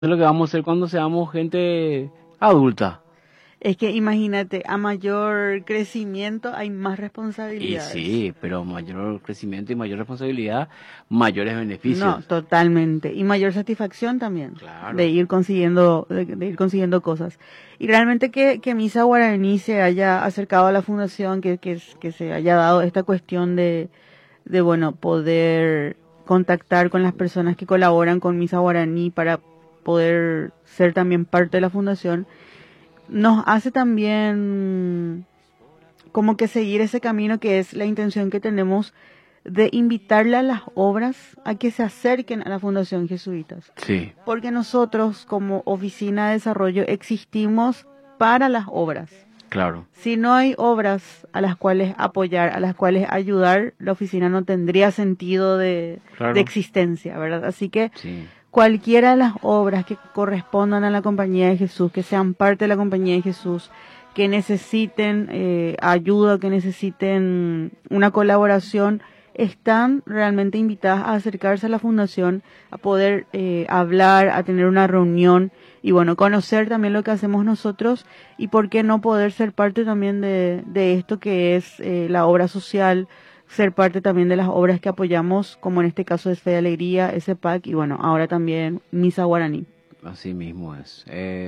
es lo que vamos a hacer cuando seamos gente adulta. Es que imagínate, a mayor crecimiento hay más Y responsabilidades. sí, pero mayor crecimiento y mayor responsabilidad, mayores No, beneficios. totalmente. Y mayor satisfacción también de Claro. ir consiguiendo, de ir consiguiendo cosas. Y realmente que Misa Guaraní se haya acercado a la fundación, que se haya dado esta cuestión de bueno, poder contactar con las personas que colaboran con Misa Guaraní para poder ser también parte de la fundación, nos hace también como que seguir ese camino que es la intención que tenemos de invitarle a las obras a que se acerquen a la Fundación Jesuitas. Sí, Porque nosotros como oficina de desarrollo existimos para las obras. claro, Si no hay obras a las cuales apoyar, a las cuales ayudar, la oficina no tendría sentido de claro. existencia, ¿verdad? Así que Sí, cualquiera de las obras que correspondan a la Compañía de Jesús, que sean parte de la Compañía de Jesús, que necesiten ayuda, que necesiten una colaboración, están realmente invitadas a acercarse a la fundación, a poder hablar, a tener una reunión y bueno, conocer también lo que hacemos nosotros y por qué no poder ser parte también de esto que es la obra social, ser parte también de las obras que apoyamos, como en este caso es Fe de Alegría, SPAC y bueno, ahora también Misa Guaraní. así mismo es.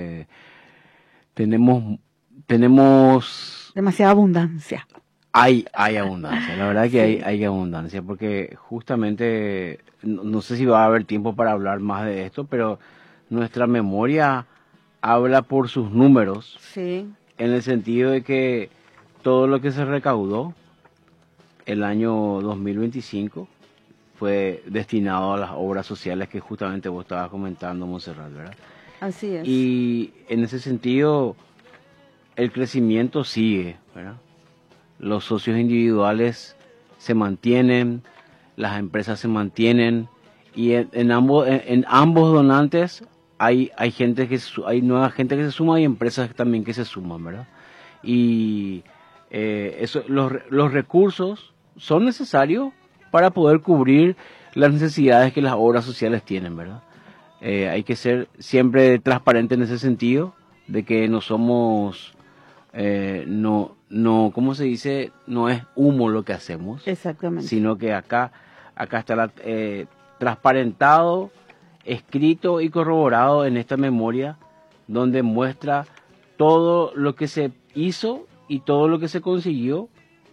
Tenemos, tenemos, Demasiada abundancia. hay abundancia. La verdad que Sí, hay abundancia, porque justamente, no sé si va a haber tiempo para hablar más de esto, pero nuestra memoria habla por sus números, sí, en el sentido de que todo lo que se recaudó el año 2025 fue destinado a las obras sociales que justamente vos estabas comentando, Monserrat, ¿verdad? así es. Y en ese sentido, el crecimiento sigue, ¿verdad? Los socios individuales se mantienen, las empresas se mantienen, y en ambos donantes hay gente hay nueva gente que se suma y empresas también que se suman, ¿verdad? Y los recursos son necesarios para poder cubrir las necesidades que las obras sociales tienen, ¿verdad? Hay que ser siempre transparente en ese sentido, de que no somos, ¿cómo se dice? No es humo lo que hacemos, Exactamente. sino que acá está transparentado, escrito y corroborado en esta memoria, donde muestra todo lo que se hizo y todo lo que se consiguió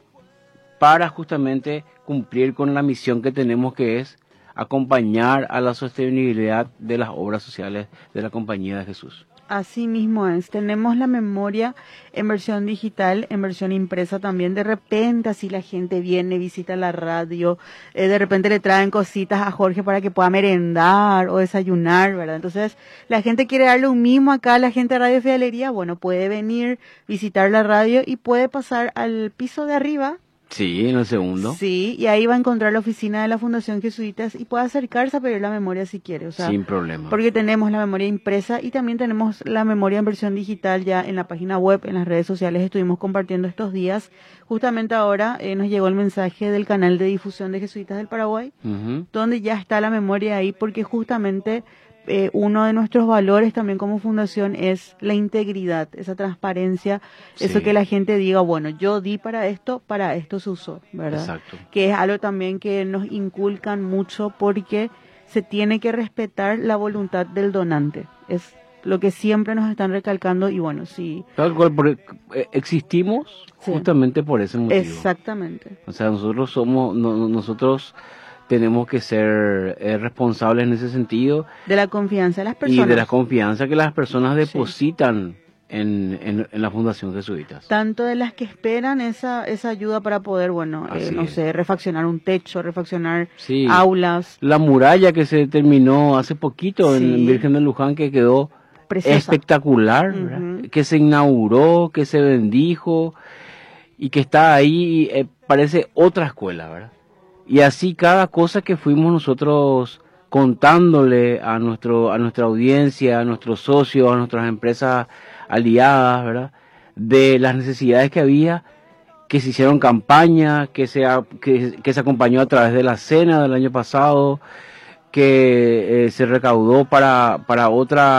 para justamente cumplir con la misión que tenemos, que es acompañar a la sostenibilidad de las obras sociales de la Compañía de Jesús. Así mismo es. Tenemos la memoria en versión digital, en versión impresa también. De repente, así la gente viene, visita la radio, de repente le traen cositas a Jorge para que pueda merendar o desayunar, ¿verdad? Entonces, la gente quiere darle un mimo acá a la gente de Radio Fe de Alegría. Bueno, puede venir, visitar la radio y puede pasar al piso de arriba. Sí, en el segundo, Sí, y ahí va a encontrar la oficina de la Fundación Jesuitas y puede acercarse a pedir la memoria si quiere, o sea, sin problema. porque tenemos la memoria impresa y también tenemos la memoria en versión digital ya en la página web, en las redes sociales estuvimos compartiendo estos días. Justamente ahora nos llegó el mensaje del canal de difusión de Jesuitas del Paraguay, Ujú. donde ya está la memoria ahí porque justamente uno de nuestros valores también como fundación es la integridad, esa transparencia, eso que Sí, la gente diga, bueno, yo di para esto se usó, ¿verdad? exacto. Que es algo también que nos inculcan mucho porque se tiene que respetar la voluntad del donante. Es lo que siempre nos están recalcando y bueno, sí, Tal cual, porque existimos sí, justamente por ese motivo. exactamente. O sea, nosotros tenemos que ser responsables en ese sentido, De la confianza de las y de la personas. confianza que las personas Sí. depositan en la Fundación Jesuitas. Tanto de las que esperan esa ayuda para poder, bueno, Así no es. sé, refaccionar un techo, refaccionar Sí, aulas, la muralla que se terminó hace poquito en sí, Virgen de Luján, que quedó preciosa. espectacular, ¿verdad? Ujú. Que se inauguró, que se bendijo y que está ahí, parece otra escuela, ¿verdad? Y así cada cosa que fuimos nosotros contándole a nuestra audiencia, a nuestros socios, a nuestras empresas aliadas, ¿verdad? De las necesidades que había, que se hicieron campaña, que se acompañó a través de la cena del año pasado, que se recaudó para otra